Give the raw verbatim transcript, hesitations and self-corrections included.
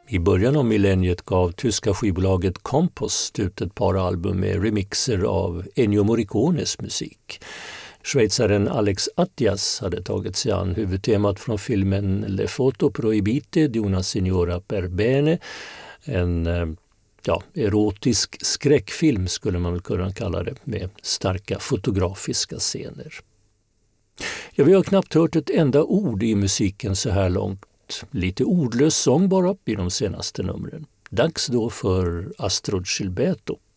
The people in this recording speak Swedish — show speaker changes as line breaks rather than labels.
I början av millenniet gav tyska skivbolaget Compost ut ett par album med remixer av Ennio Morricones musik. Schweizaren Alex Attias hade tagit sig an huvudtemat från filmen Le foto proibite di una signora per bene, en ja, erotisk skräckfilm skulle man väl kunna kalla det, med starka fotografiska scener. Ja, vi har knappt hört ett enda ord i musiken så här långt. Lite ordlös sång bara i de senaste numren. Dags då för Astrud Gilberto.